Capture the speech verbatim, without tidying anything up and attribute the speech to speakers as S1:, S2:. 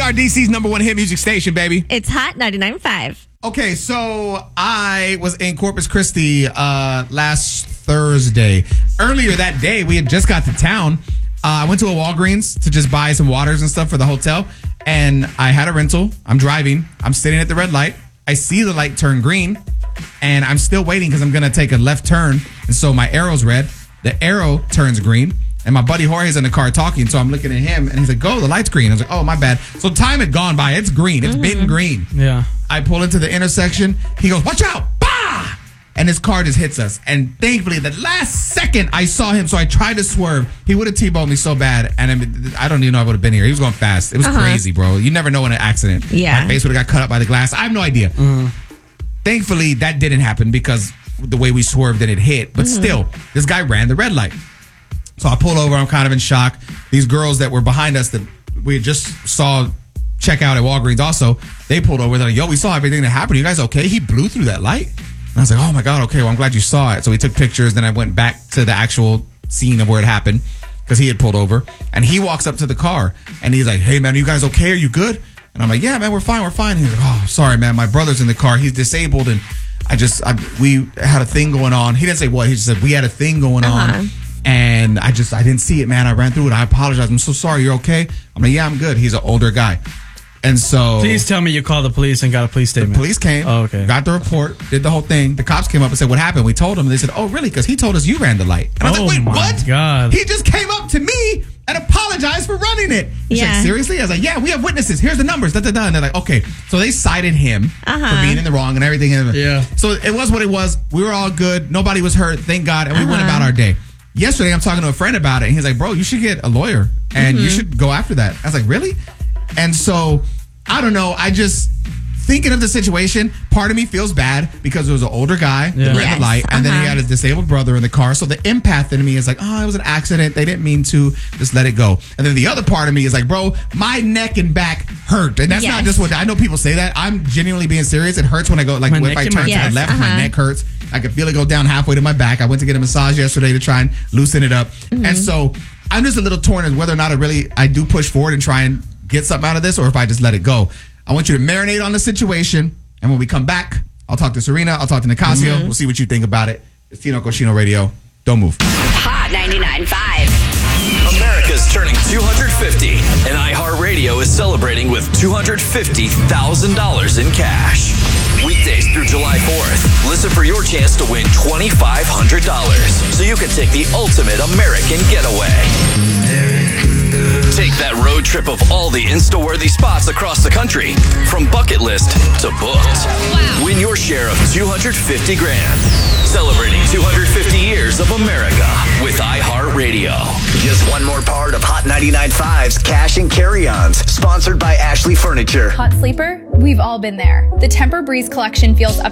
S1: are D C's number one hit music station, baby.
S2: It's Hot ninety-nine point five.
S1: Okay, so I was in Corpus Christi uh, last Thursday. Earlier that day, we had just got to town. Uh, I went to a Walgreens to just buy some waters and stuff for the hotel. And I had a rental. I'm driving. I'm sitting at the red light. I see the light turn green. And I'm still waiting because I'm going to take a left turn. And so my arrow's red. The arrow turns green. And my buddy Jorge's in the car talking. So I'm looking at him. And he's like, go, the light's green. I was like, oh, my bad. So time had gone by. It's green. It's mm-hmm. been green.
S3: Yeah.
S1: I pull into the intersection. He goes, watch out. Bah! And his car just hits us. And thankfully, the last second I saw him, so I tried to swerve. He would have T-boned me so bad. And I, mean, I don't even know I would have been here. He was going fast. It was uh-huh. crazy, bro. You never know in an accident.
S2: Yeah.
S1: My face would have got cut up by the glass. I have no idea. Mm-hmm. Thankfully, that didn't happen because the way we swerved and it hit. But mm-hmm. still, this guy ran the red light. So I pull over. I'm kind of in shock. These girls that were behind us that we just saw check out at Walgreens also, they pulled over. They're like, yo, we saw everything that happened. You guys okay? He blew through that light. And I was like, oh my God, okay, well, I'm glad you saw it. So we took pictures. Then I went back to the actual scene of where it happened because he had pulled over. And he walks up to the car and he's like, hey, man, are you guys okay? Are you good? And I'm like, yeah, man, we're fine. We're fine. He's like, oh, sorry, man. My brother's in the car. He's disabled. And I just, I, we had a thing going on. He didn't say what. He just said, we had a thing going uh-huh. on. And I just, I didn't see it, man. I ran through it. I apologize. I'm so sorry. You're okay? I'm like, yeah, I'm good. He's an older guy. And so...
S3: Please tell me you called the police and got a police statement.
S1: The police came,
S3: oh, okay.
S1: got the report, did the whole thing. The cops came up and said, what happened? We told them. They said, oh, really? Because he told us you ran the light. And I was
S3: oh
S1: like, wait,
S3: my
S1: what?
S3: God.
S1: He just came up to me and apologized for running it. He's
S2: yeah.
S1: like, seriously? I was like, yeah, we have witnesses. Here's the numbers. Da, da, da. And they're like, okay. So they cited him
S2: uh-huh.
S1: for being in the wrong and everything.
S3: Yeah.
S1: So it was what it was. We were all good. Nobody was hurt. Thank God. And we
S2: uh-huh.
S1: went about our day. Yesterday, I'm talking to a friend about it. And he's like, bro, you should get a lawyer. And mm-hmm. you should go after that. I was like, really? And so... I don't know. I just, thinking of the situation, part of me feels bad because it was an older guy
S3: yeah.
S1: that ran
S2: yes.
S1: the light, and uh-huh. then he had his disabled brother in the car. So the empath in me is like, oh, it was an accident. They didn't mean to. Just let it go. And then the other part of me is like, bro, my neck and back hurt. And that's yes. not just what, I know people say that. I'm genuinely being serious. It hurts when I go, like,
S3: my
S1: if I turn to
S2: yes.
S1: the left,
S2: uh-huh.
S1: my neck hurts. I can feel it go down halfway to my back. I went to get a massage yesterday to try and loosen it up. Mm-hmm. And so I'm just a little torn as whether or not I really, I do push forward and try and get something out of this, or if I just let it go. I want you to marinate on the situation, and when we come back, I'll talk to Serena, I'll talk to Nicasio, mm-hmm. we'll see what you think about it. It's Tino Cochino Radio. Don't move.
S4: Hot ninety-nine point five.
S5: America's turning two hundred fifty, and iHeartRadio is celebrating with two hundred fifty thousand dollars in cash. Weekdays through July fourth, listen for your chance to win twenty-five hundred dollars so you can take the ultimate American getaway. Take that road trip of all the Insta-worthy spots across the country, from bucket list to booked. Wow. Win your share of two hundred fifty grand. Celebrating two hundred fifty years of America with iHeartRadio.
S6: Just one more part of Hot ninety-nine point five's Cash and Carry-Ons, sponsored by Ashley Furniture.
S7: Hot sleeper? We've all been there. The Tempur-Breeze collection feels up